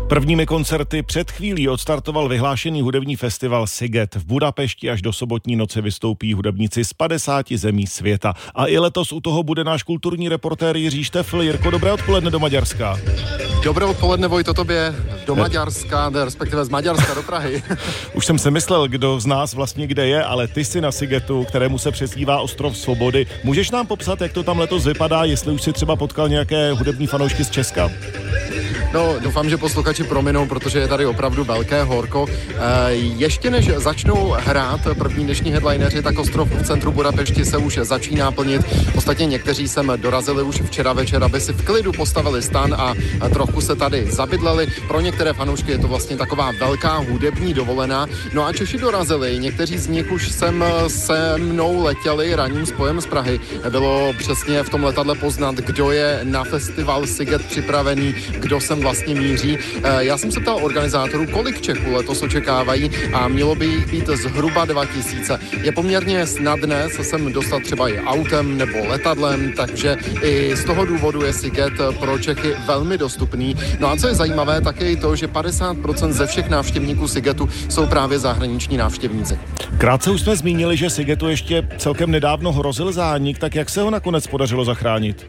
Prvními koncerty před chvílí odstartoval vyhlášený hudební festival Sziget. V Budapešti až do sobotní noci vystoupí hudebníci z 50 zemí světa. A i letos u toho bude náš kulturní reportér Jiří Štefl. Jirko, dobré odpoledne do Maďarska. Dobré odpoledne, Vojto, tobě do Maďarska, respektive z Maďarska do Prahy. Už jsem si myslel, kdo z nás vlastně kde je, ale ty jsi na Szigetu, kterému se přezdívá Ostrov svobody. Můžeš nám popsat, jak to tam letos vypadá, jestli už si třeba potkal nějaké hudební fanoušky z Česka? No, doufám, že posluchači prominou, protože je tady opravdu velké horko. Ještě než začnou hrát první dnešní headlineři, tak Ostrov v centru Budapešti se už začíná plnit. Ostatně někteří sem dorazili už včera večer, aby si v klidu postavili stan a trochu se tady zabydleli. Pro některé fanoušky je to vlastně taková velká hudební dovolená. No a Češi dorazili, někteří z nich už sem se mnou letěli ranním spojem z Prahy. Bylo přesně v tom letadle poznat, kdo je na festival Sziget připravený, kdo sem vlastně míří. Já jsem se ptal organizátorů, kolik Čechů letos očekávají a mělo by jich být zhruba 2000. Je poměrně snadné se sem dostat třeba i autem nebo letadlem, takže i z toho důvodu je Sziget pro Čechy velmi dostupný. No a co je zajímavé, tak je i to, že 50% ze všech návštěvníků Szigetu jsou právě zahraniční návštěvníci. Krátce už jsme zmínili, že Szigetu ještě celkem nedávno hrozil zánik, tak jak se ho nakonec podařilo zachránit?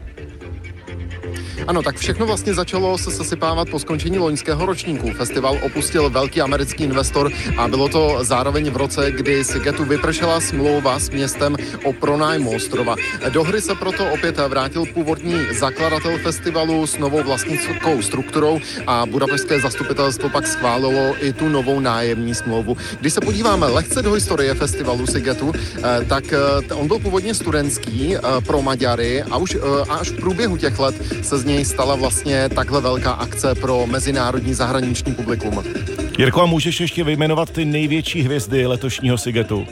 Ano, tak všechno vlastně začalo se sesypávat po skončení loňského ročníku. Festival opustil velký americký investor a bylo to zároveň v roce, kdy Szigetu vypršela smlouva s městem o pronájmu ostrova. Do hry se proto opět vrátil původní zakladatel festivalu s novou vlastnickou strukturou a budapešťské zastupitelstvo pak schválilo i tu novou nájemní smlouvu. Když se podíváme lehce do historie festivalu Szigetu, tak on byl původně studentský pro Maďary a už až v průběhu těch let se z něj stala vlastně takhle velká akce pro mezinárodní zahraniční publikum. Jirko, a můžeš ještě vyjmenovat ty největší hvězdy letošního Szigetu?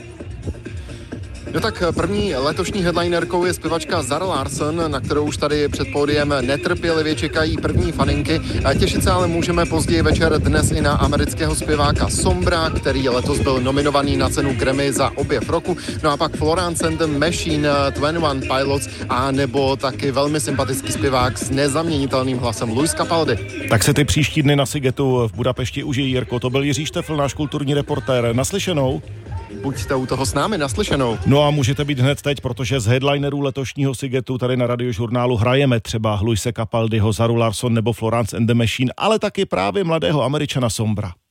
No tak první letošní headlinerkou je zpěvačka Zara Larsson, na kterou už tady před pódiem netrpělivě čekají první faninky. Těšit se ale můžeme později večer dnes i na amerického zpěváka Sombra, který letos byl nominovaný na cenu Grammy za objev roku. No a pak Florence and the Machine, 21 Pilots a nebo taky velmi sympatický zpěvák s nezaměnitelným hlasem Luis Capaldi. Tak se ty příští dny na Szigetu v Budapešti užij, Jirko. To byl Jiří Štefl, náš kulturní reportér. Naslyšenou. Buďte u toho s námi, naslyšenou. No a můžete být hned teď, protože z headlinerů letošního Szigetu tady na Radiožurnálu hrajeme třeba Luise Capaldiho, Zaru Larsson nebo Florence and the Machine, ale taky právě mladého Američana Sombra.